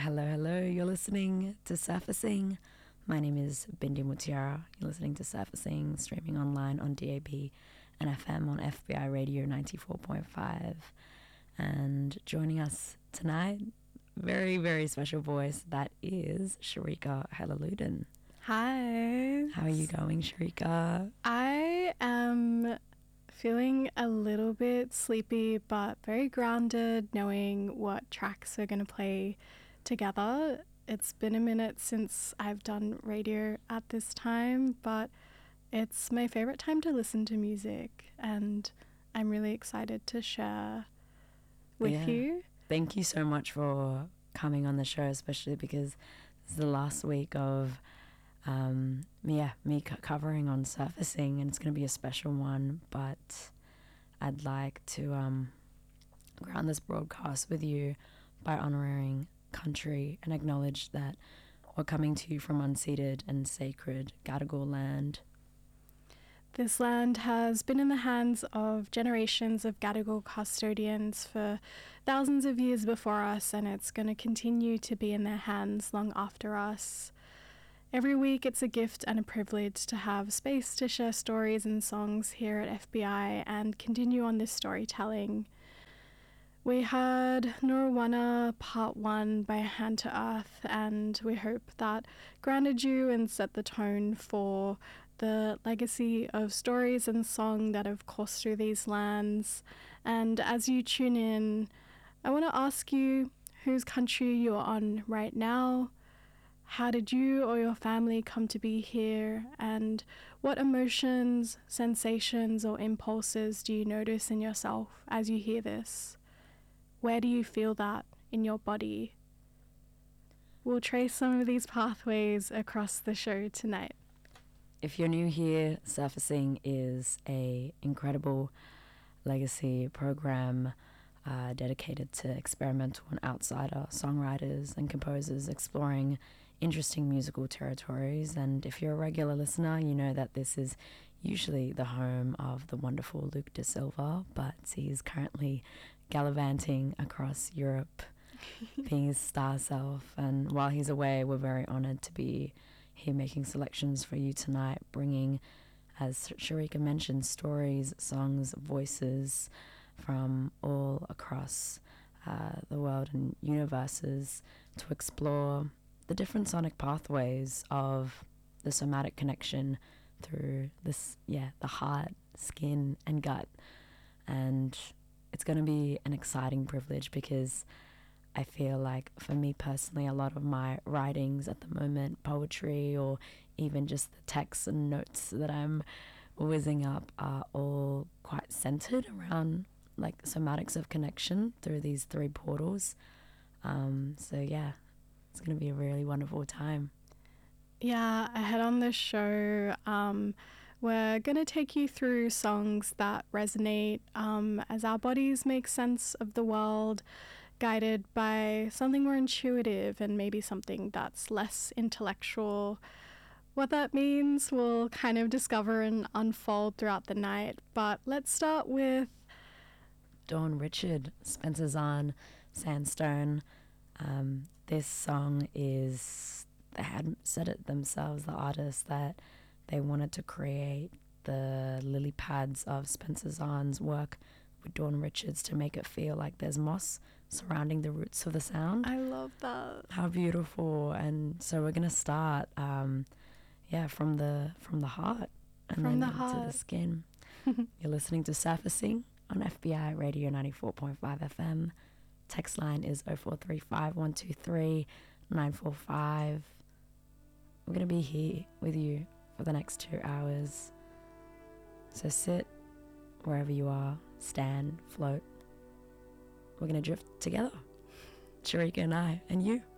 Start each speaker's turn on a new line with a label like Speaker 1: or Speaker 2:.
Speaker 1: Hello, hello. You're listening to Surfacing. My name is Bindi Mutiara. You're listening to Surfacing, streaming online on DAB and FM on FBI Radio 94.5. And joining us tonight, very, very special voice, that is Sharika Helaludin.
Speaker 2: Hi.
Speaker 1: How are you going, Sharika?
Speaker 2: I am feeling a little bit sleepy, but very grounded, knowing what tracks we're going to play together. It's been a minute since I've done radio at this time, but it's my favorite time to listen to music, and I'm really excited to share with you.
Speaker 1: Thank you so much for coming on the show, especially because this is the last week of me covering on Surfacing, and it's going to be a special one, but I'd like to ground this broadcast with you by honouring country and acknowledge that we're coming to you from unceded and sacred Gadigal land.
Speaker 2: This land has been in the hands of generations of Gadigal custodians for thousands of years before us, and it's going to continue to be in their hands long after us. Every week it's a gift and a privilege to have space to share stories and songs here at FBI and continue on this storytelling. We heard Nurawana Part 1 by Hand to Earth, and we hope that grounded you and set the tone for the legacy of stories and song that have coursed through these lands. And as you tune in, I want to ask you whose country you're on right now. How did you or your family come to be here? And what emotions, sensations, or impulses do you notice in yourself as you hear this? Where do you feel that in your body? We'll trace some of these pathways across the show tonight.
Speaker 1: If you're new here, Surfacing is a incredible legacy program dedicated to experimental and outsider songwriters and composers exploring interesting musical territories. And if you're a regular listener, you know that this is usually the home of the wonderful Luke De Silva, but he's currently gallivanting across Europe, being his star self. And while he's away, we're very honoured to be here making selections for you tonight, bringing, as Sharika mentioned, stories, songs, voices from all across the world and universes to explore the different sonic pathways of the somatic connection through this, the heart, skin, and gut. And it's going to be an exciting privilege because I feel like for me personally, a lot of my writings at the moment, poetry or even just the texts and notes that I'm whizzing up are all quite centered around like somatics of connection through these three portals. It's going to be a really wonderful time.
Speaker 2: Yeah, ahead on the show, we're going to take you through songs that resonate as our bodies make sense of the world, guided by something more intuitive and maybe something that's less intellectual. What that means we'll kind of discover and unfold throughout the night, but let's start with
Speaker 1: Dawn Richard, Spencer Zahn, Sandstone. This song is, they had said it themselves, the artists, that they wanted to create the lily pads of Spencer Zahn's work with Dawn Richards to make it feel like there's moss surrounding the roots of the sound.
Speaker 2: I love that.
Speaker 1: How beautiful. And so we're going to start from the heart and
Speaker 2: from
Speaker 1: then
Speaker 2: the
Speaker 1: into
Speaker 2: heart.
Speaker 1: the skin. You're listening to Surfacing on FBI Radio 94.5 FM. Text line is 0435 123 945. We're going to be here with you for the next 2 hours. So sit wherever you are, stand, float. We're going to drift together. Sharika and I, and you.